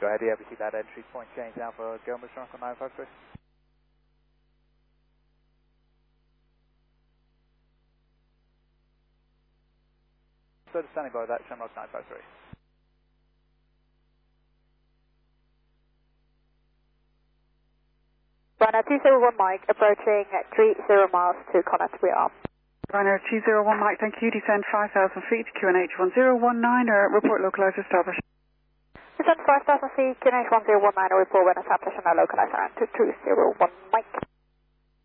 Go ahead, yeah, we see that entry point change now for Gilmer Strong on 953. So standing by that, Shamrock 953. Ryanair 201 Mike, approaching 30 miles to Connacht, we are. Ryanair 201 Mike, thank you, descend 5,000 feet, QNH 1019, report localizer established. Descend 5,000 feet, QNH 1019, report when established and localizer to 201 Mike.